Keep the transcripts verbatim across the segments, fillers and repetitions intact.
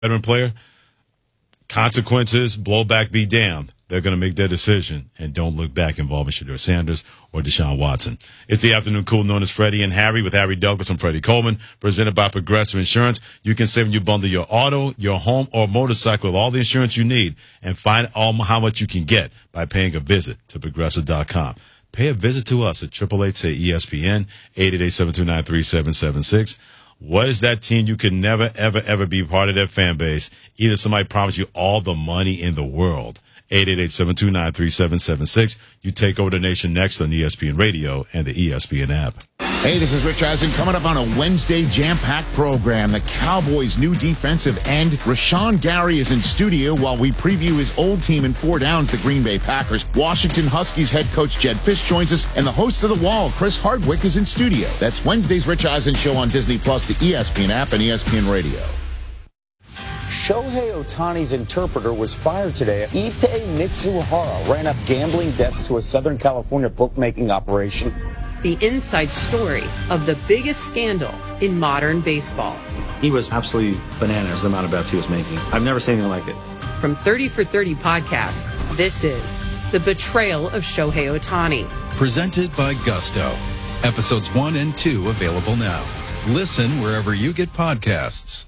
veteran player, consequences, blowback be damned. They're going to make their decision and don't look back involving Shedeur Sanders or Deshaun Watson. It's the afternoon cool known as Freddie and Harry with Harry Douglas and Freddie Coleman, presented by Progressive Insurance. You can save when you bundle your auto, your home, or motorcycle with all the insurance you need and find all how much you can get by paying a visit to progressive dot com. Pay a visit to us at eight eight eight, say E S P N, eight eight eight, seven two nine, three seven seven six. What is that team you can never, ever, ever be part of their fan base? Either somebody promised you all the money in the world. eight eight eight, seven two nine, three seven seven six. You take over the nation next on E S P N Radio and the E S P N app. Hey, this is Rich Eisen coming up on a Wednesday jam-packed program. The Cowboys' new defensive end, Rashawn Gary, is in studio while we preview his old team in four downs, the Green Bay Packers. Washington Huskies head coach Jed Fish joins us, and the host of The Wall, Chris Hardwick, is in studio. That's Wednesday's Rich Eisen show on Disney Plus, the E S P N app, and E S P N Radio. Shohei Ohtani's interpreter was fired today. Ippei Mitsuhara ran up gambling debts to a Southern California bookmaking operation. The inside story of the biggest scandal in modern baseball. He was absolutely bananas, the amount of bets he was making. I've never seen anything like it. From thirty for thirty podcasts, this is The Betrayal of Shohei Ohtani. Presented by Gusto. Episodes one and two available now. Listen wherever you get podcasts.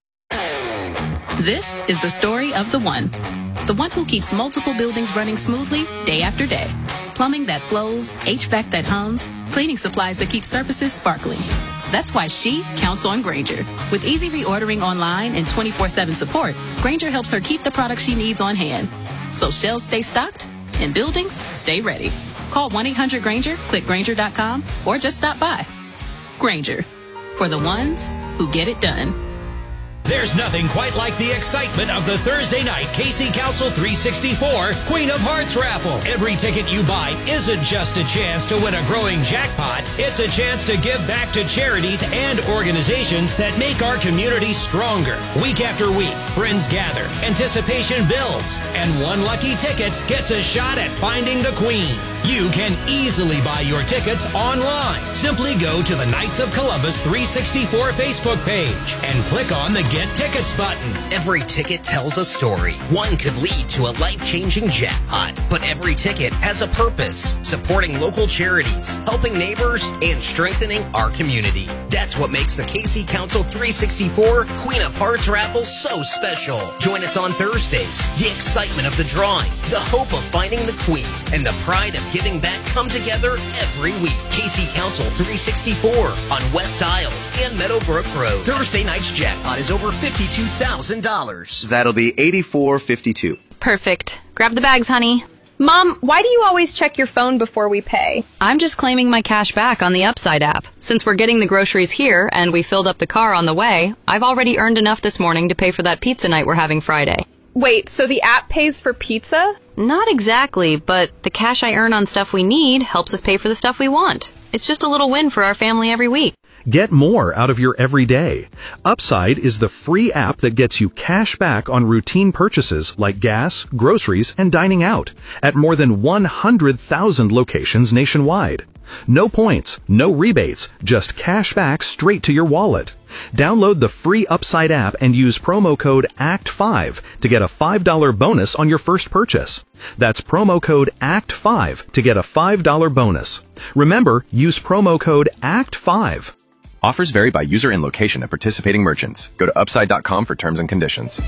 This is the story of the one. The one who keeps multiple buildings running smoothly day after day. Plumbing that flows, H V A C that hums, cleaning supplies that keep surfaces sparkling. That's why she counts on Grainger. With easy reordering online and twenty-four seven support, Grainger helps her keep the products she needs on hand. So shelves stay stocked and buildings stay ready. Call one eight hundred Grainger, click Grainger dot com, or just stop by. Grainger, for the ones who get it done. There's nothing quite like the excitement of the Thursday night K C Council three sixty-four Queen of Hearts raffle. Every ticket you buy isn't just a chance to win a growing jackpot. It's a chance to give back to charities and organizations that make our community stronger. Week after week, friends gather, anticipation builds, and one lucky ticket gets a shot at finding the Queen. You can easily buy your tickets online. Simply go to the Knights of Columbus three sixty-four Facebook page and click on the Get Tickets button. Every ticket tells a story. One could lead to a life-changing jackpot. But every ticket has a purpose. Supporting local charities, helping neighbors, and strengthening our community. That's what makes the K C Council three sixty-four Queen of Hearts raffle so special. Join us on Thursdays. The excitement of the drawing, the hope of finding the Queen, and the pride of giving back come together every week. K C Council three sixty-four on West Isles and Meadowbrook Road. Thursday night's jackpot is over fifty-two thousand dollars. That'll be eighty-four fifty-two. Perfect. Grab the bags, honey. Mom, why do you always check your phone before we pay? I'm just claiming my cash back on the Upside app. Since we're getting the groceries here and we filled up the car on the way, I've already earned enough this morning to pay for that pizza night we're having Friday. Wait, so the app pays for pizza? Not exactly, but the cash I earn on stuff we need helps us pay for the stuff we want. It's just a little win for our family every week. Get more out of your everyday. Upside is the free app that gets you cash back on routine purchases like gas, groceries, and dining out at more than one hundred thousand locations nationwide. No points, no rebates, just cash back straight to your wallet. Download the free Upside app and use promo code A C T five to get a five dollars bonus on your first purchase. That's promo code A C T five to get a five dollars bonus. Remember, use promo code A C T five. Offers vary by user and location at participating merchants. Go to upside dot com for terms and conditions.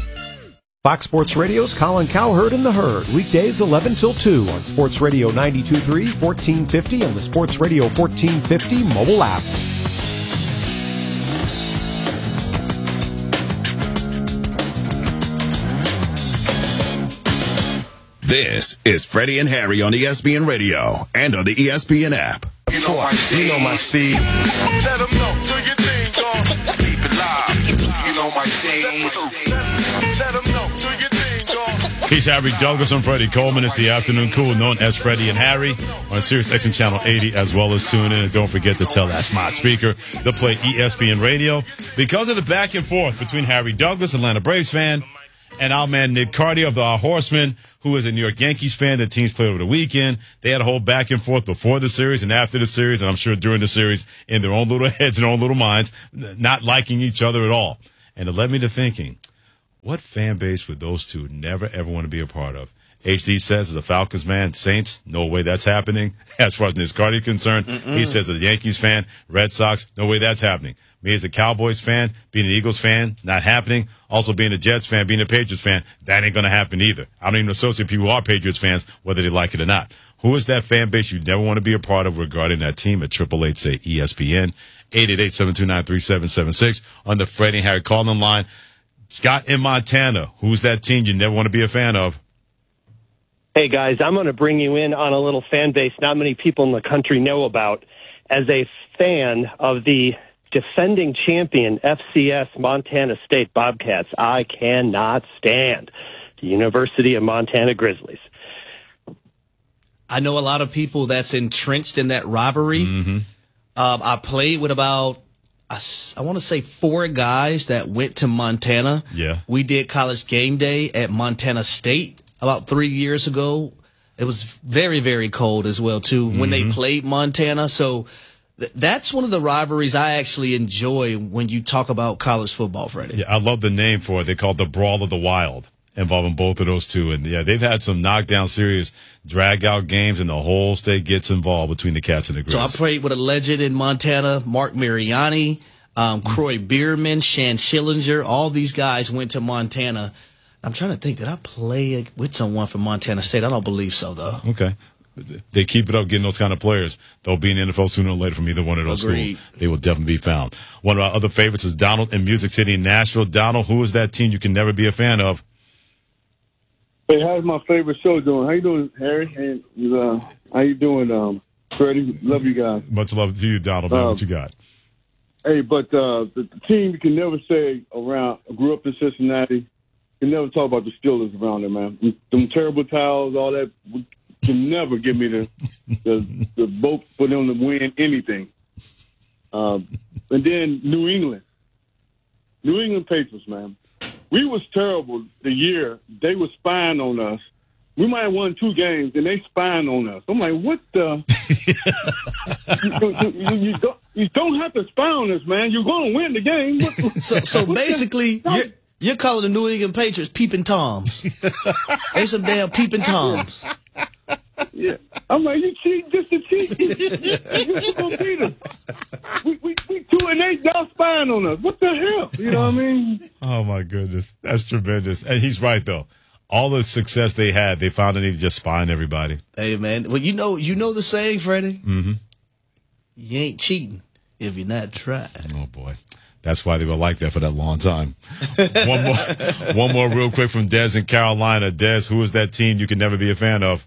Fox Sports Radio's Colin Cowherd and the Herd. Weekdays eleven till two on Sports Radio ninety-two point three, fourteen fifty, and the Sports Radio fourteen fifty mobile app. This is Freddie and Harry on E S P N Radio and on the E S P N app. You know my, you know my Steve. Let them know, do your thing, dog. Keep it live. You know my thing. Let them know, do your thing, dog. He's Harry Douglas. I'm Freddie Coleman. It's the Afternoon Cool, known as Freddie and Harry, on Sirius X M Channel eighty, as well as tune in. And don't forget to tell that smart speaker to play E S P N Radio. Because of the back and forth between Harry Douglas, Atlanta Braves fan, and our man Nick Carty of the Our Horsemen, who is a New York Yankees fan. The teams played over the weekend. They had a whole back and forth before the series and after the series, and I'm sure during the series in their own little heads and own little minds, not liking each other at all. And it led me to thinking, What fan base would those two never, ever want to be a part of? H D says, as a Falcons fan, Saints, no way that's happening. As far as Nick Carty is concerned, Mm-mm. he says, as a Yankees fan, Red Sox, no way that's happening. Me as a Cowboys fan, being an Eagles fan, not happening. Also being a Jets fan, being a Patriots fan, that ain't going to happen either. I don't even associate people who are Patriots fans, whether they like it or not. Who is that fan base you never want to be a part of regarding that team? At eight eight eight, say, E S P N, eight eight eight, seven two nine, three seven seven six on the Freddie and Harry calling line. Scott in Montana, who's that team you never want to be a fan of? Hey, guys, I'm going to bring you in on a little fan base not many people in the country know about. As a fan of the defending champion F C S Montana State Bobcats, I cannot stand the University of Montana Grizzlies. I know a lot of people that's entrenched in that rivalry. Mm-hmm. Um, I played with about, I, I want to say, four guys that went to Montana. Yeah. We did college game day at Montana State about three years ago. It was very, very cold as well, too, when mm-hmm. they played Montana. So th- that's one of the rivalries I actually enjoy when you talk about college football, Freddie. Yeah, I love the name for it. They call it the Brawl of the Wild, involving both of those two. And, yeah, they've had some knockdown series, drag-out games, and the whole state gets involved between the Cats and the Grizz. So I played with a legend in Montana, Mark Mariani, um, Croy Bierman, Shan Schillinger. All these guys went to Montana. I'm trying to think, did I play with someone from Montana State? I don't believe so, though. Okay. They keep it up getting those kind of players. They'll be in the N F L sooner or later from either one of those Agreed. schools. They will definitely be found. One of our other favorites is Donald in Music City, Nashville. Donald, who is that team you can never be a fan of? Hey, how's my favorite show doing? How you doing, Harry? And uh, how you doing, um, Freddie? Love you guys. Much love to you, Donald. Man, um, what you got? Hey, but uh, the, the team you can never say around. I grew up in Cincinnati. You can never talk about the Steelers around there, man. Them terrible towels, all that. We can never give me the the, the vote for them to win anything. Um, and then New England, New England Patriots, man. We was terrible the year they were spying on us. We might have won two games, and they spying on us. I'm like, what the? you, you, you, don't, you don't have to spy on us, man. You're going to win the game. What, so so basically, the, you're, you're calling the New England Patriots peeping Toms. They some damn peeping Toms. Yeah. I'm like, you cheat just to cheat. You're going to beat us. We, we, we two and eight, y'all spying on us. What the hell? You know what I mean? Oh, my goodness. That's tremendous. And he's right, though. All the success they had, they found a need to just spy on everybody. Hey, man. Well, you know you know the saying, Freddie? Mm-hmm. You ain't cheating if you're not trying. Oh, boy. That's why they were like that for that long time. one more one more real quick from Dez in Carolina. Dez, who is that team you can never be a fan of?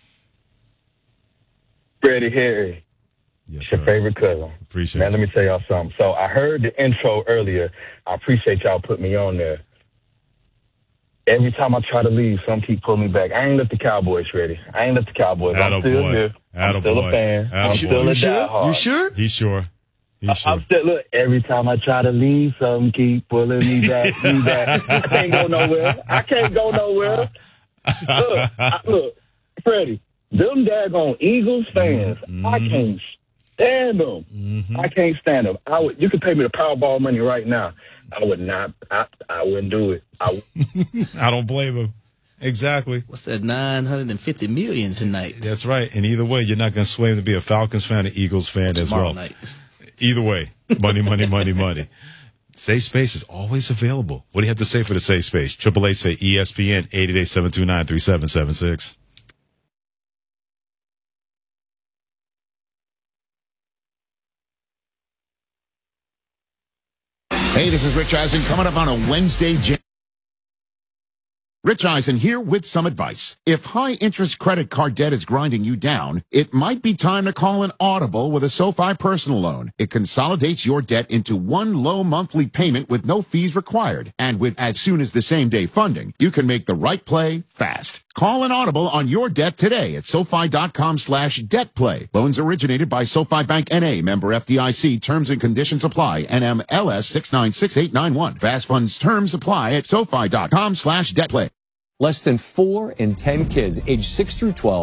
Freddie Harry. Yes, it's your favorite cousin. Appreciate Man, you. let me tell y'all something. So I heard the intro earlier. I appreciate y'all putting me on there. Every time I try to leave, some keep pulling me back. I ain't left the Cowboys, Freddie. I ain't left the Cowboys. I'm still here. I'm still a fan. I'm still a diehard. You sure? He's sure. He's sure. I'm still, look, every time I try to leave, some keep pulling me back, me back. I can't go nowhere. I can't go nowhere. Look, I, look, Freddie, them daggone Eagles fans, mm-hmm. I can't stand them. Mm-hmm. I can't stand them. I would, you could pay me the Powerball money right now. I would not. I, I wouldn't do it. I, I don't blame him. Exactly. What's that, nine hundred fifty million tonight? That's right. And either way, you're not going to sway him to be a Falcons fan or Eagles fan Tomorrow as well. Night. Either way, money, money, money, money. Safe space is always available. What do you have to say for the safe space? eight eight eight, say E S P N, eight eight eight, seven two nine, three seven seven six. Hey, this is Rich Eisen coming up on a Wednesday. Jam- Rich Eisen here with some advice. If high-interest credit card debt is grinding you down, it might be time to call an audible with a SoFi personal loan. It consolidates your debt into one low monthly payment with no fees required. And with as soon as the same-day funding, you can make the right play fast. Call an audible on your debt today at SoFi.com slash debt play. Loans originated by SoFi Bank N A, member F D I C. Terms and conditions apply. N M L S six nine six eight nine one. Fast funds terms apply at SoFi.com slash debt play. Less than four in ten kids aged six through twelve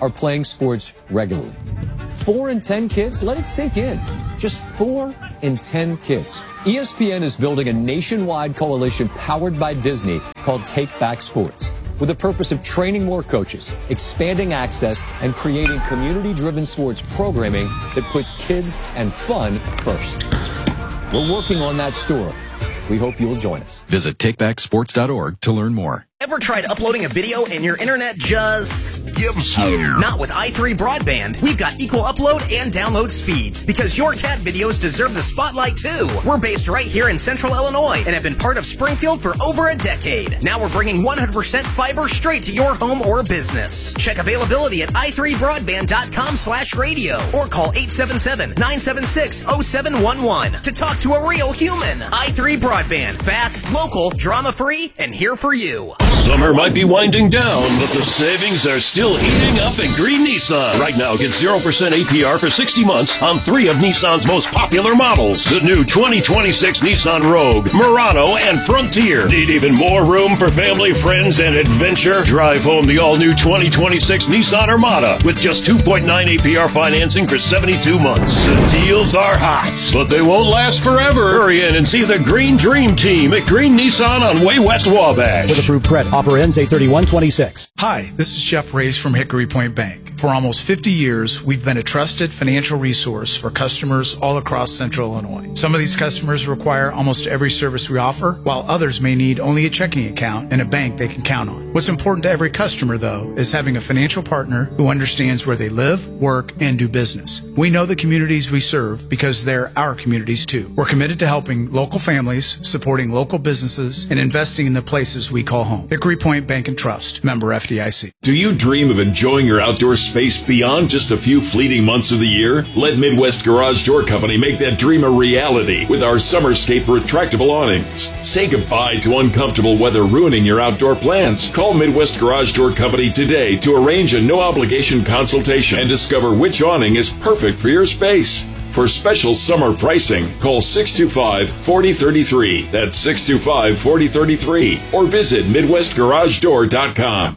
are playing sports regularly. Four in ten kids, let it sink in. Just four in ten kids. E S P N is building a nationwide coalition powered by Disney called Take Back Sports, with the purpose of training more coaches, expanding access, and creating community-driven sports programming that puts kids and fun first. We're working on that story. We hope you'll join us. Visit take back sports dot org to learn more. Ever tried uploading a video and your internet just gives up? Not with i three Broadband. We've got equal upload and download speeds because your cat videos deserve the spotlight too. We're based right here in Central Illinois and have been part of Springfield for over a decade. Now we're bringing one hundred percent fiber straight to your home or business. Check availability at i three broadband dot com slash radio or call eight seven seven, nine seven six, zero seven one one to talk to a real human. i three Broadband. Fast, local, drama-free, and here for you. Summer might be winding down, but the savings are still heating up at Green Nissan. Right now, get zero percent A P R for sixty months on three of Nissan's most popular models. The new twenty twenty-six Nissan Rogue, Murano, and Frontier. Need even more room for family, friends, and adventure? Drive home the all-new twenty twenty-six Nissan Armada with just two point nine A P R financing for seventy-two months. The deals are hot, but they won't last forever. Hurry in and see the Green Dream Team at Green Nissan on Way West Wabash. With approved credit. Offer ends eight thirty-one twenty-six. Hi, this is Jeff Reyes from Hickory Point Bank. For almost fifty years, we've been a trusted financial resource for customers all across Central Illinois. Some of these customers require almost every service we offer, while others may need only a checking account and a bank they can count on. What's important to every customer, though, is having a financial partner who understands where they live, work, and do business. We know the communities we serve because they're our communities, too. We're committed to helping local families, supporting local businesses, and investing in the places we call home. Hickory Point Bank and Trust, member F D I C. Do you dream of enjoying your outdoor space beyond just a few fleeting months of the year? Let Midwest Garage Door Company make that dream a reality with our Summerscape retractable awnings. Say goodbye to uncomfortable weather ruining your outdoor plans. Call Midwest Garage Door Company today to arrange a no-obligation consultation and discover which awning is perfect for your space. For special summer pricing, call six two five, four zero three three. That's six two five, four zero three three. Or visit midwest garage door dot com.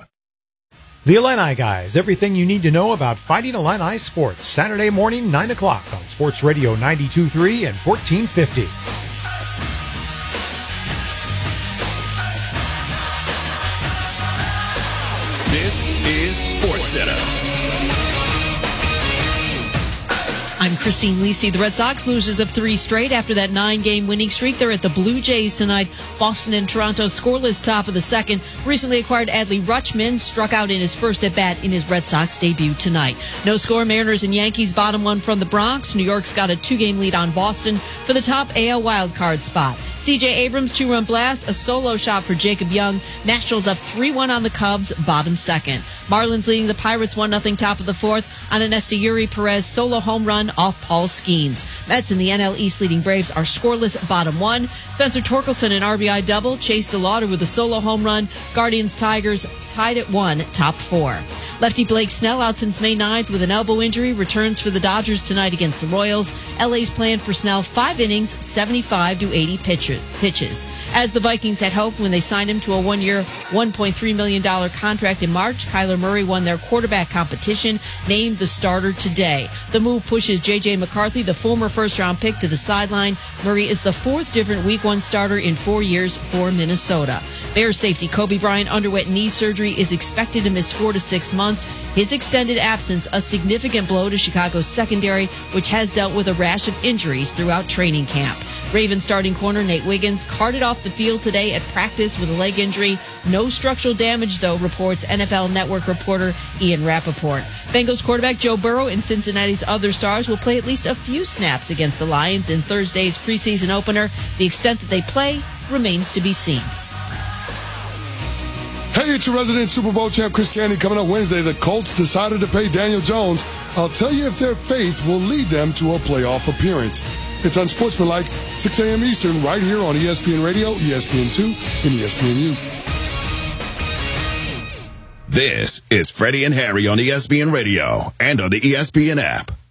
The Illini Guys, everything you need to know about Fighting Illini sports. Saturday morning, nine o'clock on Sports Radio ninety-two point three and fourteen fifty. This is SportsCenter. I'm Christine Lisi. The Red Sox losers of three straight after that nine-game winning streak. They're at the Blue Jays tonight. Boston and Toronto scoreless top of the second. Recently acquired Adley Rutschman struck out in his first at-bat in his Red Sox debut tonight. No score, Mariners and Yankees bottom one from the Bronx. New York's got a two-game lead on Boston for the top A L wildcard spot. C J Abrams, two-run blast, a solo shot for Jacob Young. Nationals up three one on the Cubs, bottom second. Marlins leading the Pirates one nothing top of the fourth on an Esteury Perez solo home run off Paul Skeens. Mets in the N L East leading Braves are scoreless, bottom one. Spencer Torkelson an R B I double. Chase DeLauder with a solo home run. Guardians Tigers tied at one, top four. Lefty Blake Snell out since May ninth with an elbow injury returns for the Dodgers tonight against the Royals. L A's plan for Snell five innings, seventy-five to eighty pitches. As the Vikings had hoped when they signed him to a one-year, one point three million dollars contract in March, Kyler Murray won their quarterback competition, named the starter today. The move pushes J J McCarthy, the former first-round pick, to the sideline. Murray is the fourth different Week one starter in four years for Minnesota. Bears safety Kobe Bryant underwent knee surgery, is expected to miss four to six months. His extended absence, a significant blow to Chicago's secondary, which has dealt with a rash of injuries throughout training camp. Ravens starting corner Nate Wiggins carted off the field today at practice with a leg injury. No structural damage, though, reports N F L Network reporter Ian Rappaport. Bengals quarterback Joe Burrow and Cincinnati's other stars will play at least a few snaps against the Lions in Thursday's preseason opener. The extent that they play remains to be seen. Hey, it's your resident Super Bowl champ, Chris Candy. Coming up Wednesday, the Colts decided to pay Daniel Jones. I'll tell you if their faith will lead them to a playoff appearance. It's Unsportsmanlike, six a.m. Eastern, right here on E S P N Radio, E S P N two, and E S P N U. This is Freddie and Harry on E S P N Radio and on the E S P N app.